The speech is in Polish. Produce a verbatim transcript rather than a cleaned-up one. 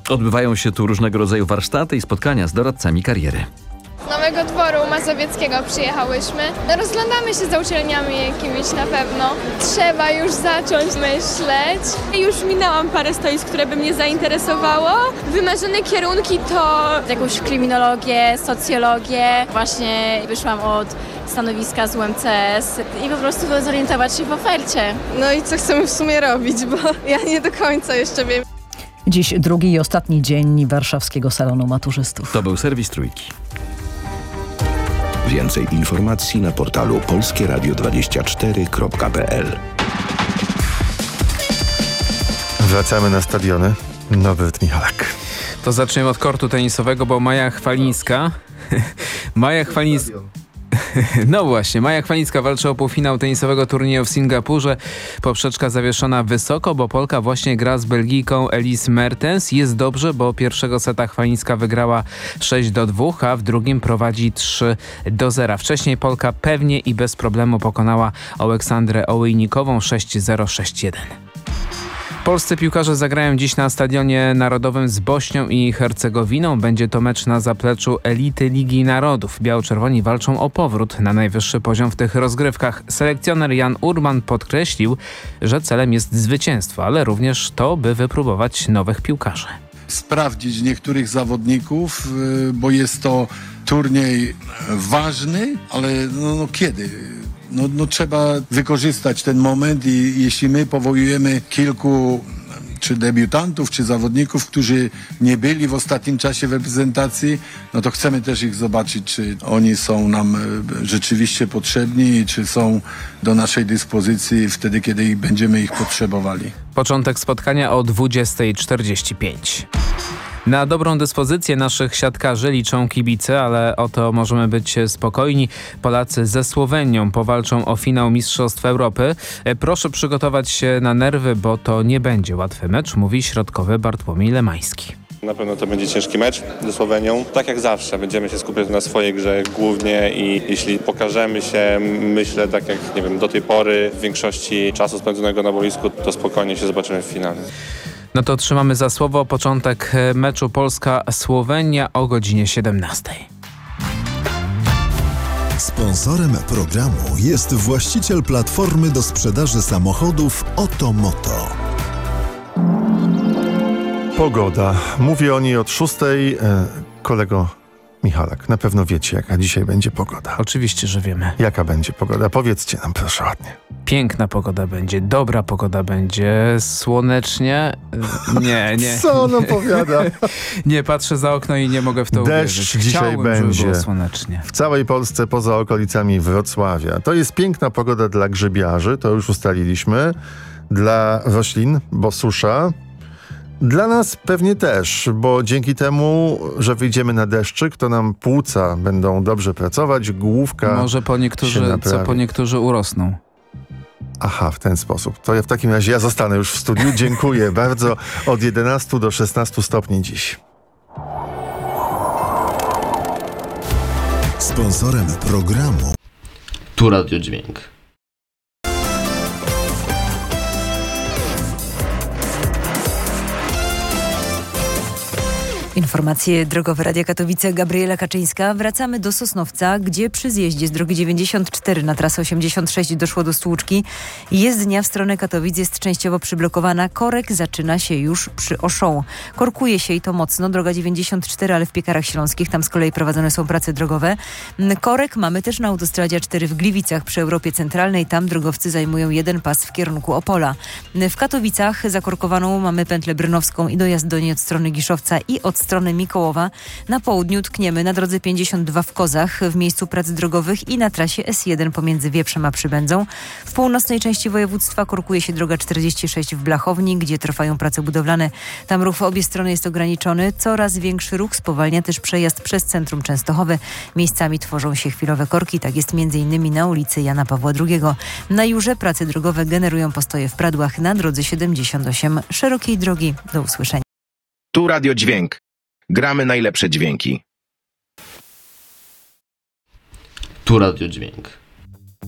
Odbywają się tu różnego rodzaju warsztaty i spotkania z doradcami kariery. Z Nowego Dworu Mazowieckiego przyjechałyśmy. No, rozglądamy się za uczelniami jakimiś na pewno. Trzeba już zacząć myśleć. Już minęłam parę stoisk, które by mnie zainteresowało. Wymarzone kierunki to jakąś kryminologię, socjologię. Właśnie wyszłam od stanowiska z U M C S i po prostu zorientować się w ofercie. No i co chcemy w sumie robić, bo ja nie do końca jeszcze wiem. Dziś drugi i ostatni dzień warszawskiego salonu maturzystów. To był serwis Trójki. Więcej informacji na portalu polskie radio dwadzieścia cztery kropka p l. Wracamy na stadiony. Norbert Michalak. To zaczniemy od kortu tenisowego, bo Maja Chwalińska... Maja Chwalińska... No właśnie, Maja Chwalińska walczy o półfinał tenisowego turnieju w Singapurze. Poprzeczka zawieszona wysoko, bo Polka właśnie gra z Belgijką Elise Mertens. Jest dobrze, bo pierwszego seta Chwalińska wygrała sześć do dwóch, a w drugim prowadzi trzy do zera. Wcześniej Polka pewnie i bez problemu pokonała Aleksandrę Ołejnikową sześć zero sześć jeden. Polscy piłkarze zagrają dziś na Stadionie Narodowym z Bośnią i Hercegowiną. Będzie to mecz na zapleczu elity Ligi Narodów. Biało-czerwoni walczą o powrót na najwyższy poziom w tych rozgrywkach. Selekcjoner Jan Urban podkreślił, że celem jest zwycięstwo, ale również to, by wypróbować nowych piłkarzy. Sprawdzić niektórych zawodników, bo jest to turniej ważny, ale no, no kiedy? No, no trzeba wykorzystać ten moment i jeśli my powołujemy kilku czy debiutantów, czy zawodników, którzy nie byli w ostatnim czasie w reprezentacji, no to chcemy też ich zobaczyć, czy oni są nam rzeczywiście potrzebni i czy są do naszej dyspozycji wtedy, kiedy ich będziemy ich potrzebowali. Początek spotkania o dwudziesta czterdzieści pięć. Na dobrą dyspozycję naszych siatkarzy liczą kibice, ale o to możemy być spokojni. Polacy ze Słowenią powalczą o finał Mistrzostw Europy. Proszę przygotować się na nerwy, bo to nie będzie łatwy mecz, mówi środkowy Bartłomiej Lemański. Na pewno to będzie ciężki mecz ze Słowenią. Tak jak zawsze, będziemy się skupiać na swojej grze głównie i jeśli pokażemy się, myślę, tak jak nie wiem, do tej pory w większości czasu spędzonego na boisku, to spokojnie się zobaczymy w finale. No to trzymamy za słowo. Początek meczu Polska-Słowenia o godzinie siedemnastej. Sponsorem programu jest właściciel platformy do sprzedaży samochodów Otomoto. Pogoda. Mówię o niej od szóstej. Kolego Michalak, na pewno wiecie, jaka dzisiaj będzie pogoda. Oczywiście, że wiemy. Jaka będzie pogoda? Powiedzcie nam proszę ładnie. Piękna pogoda będzie, dobra pogoda będzie, słonecznie. Nie, nie. Co on opowiada? Nie, patrzę za okno i nie mogę w to Deszcz uwierzyć. dzisiaj Chciałbym, będzie. żeby było słonecznie. W całej Polsce poza okolicami Wrocławia. To jest piękna pogoda dla grzybiarzy, to już ustaliliśmy. Dla roślin, bo susza. Dla nas pewnie też, bo dzięki temu, że wyjdziemy na deszczyk, to nam płuca będą dobrze pracować, główka Może po niektórzy, co po niektórzy urosną. Aha, w ten sposób. To ja w takim razie ja zostanę już w studiu. Dziękuję bardzo. Od jedenastu do szesnastu stopni dziś. Sponsorem programu Tu Radio Dźwięk. Informacje drogowe Radia Katowice, Gabriela Kaczyńska. Wracamy do Sosnowca, gdzie przy zjeździe z drogi dziewięćdziesiąt cztery na trasę osiemdziesiąt sześć doszło do stłuczki. Jezdnia w stronę Katowic jest częściowo przyblokowana. Korek zaczyna się już przy Auchan. Korkuje się i to mocno. Droga dziewięćdziesiąt cztery, ale w Piekarach Śląskich. Tam z kolei prowadzone są prace drogowe. Korek mamy też na autostradzie A cztery w Gliwicach przy Europie Centralnej. Tam drogowcy zajmują jeden pas w kierunku Opola. W Katowicach zakorkowaną mamy pętlę brynowską i dojazd do niej od strony Giszowca i od strony Mikołowa. Na południu tkniemy na drodze pięćdziesiąt dwa w Kozach w miejscu prac drogowych i na trasie S jeden pomiędzy Wieprzem a Przybędzą. W północnej części województwa korkuje się droga czterdzieści sześć w Blachowni, gdzie trwają prace budowlane. Tam ruch w obie strony jest ograniczony. Coraz większy ruch spowalnia też przejazd przez centrum Częstochowy. Miejscami tworzą się chwilowe korki. Tak jest między innymi na ulicy Jana Pawła drugiego. Na Jurze prace drogowe generują postoje w Pradłach na drodze siedemdziesiąt osiem szerokiej drogi. Do usłyszenia. Tu Radio Dźwięk. Gramy najlepsze dźwięki. Tu Radio Dźwięk.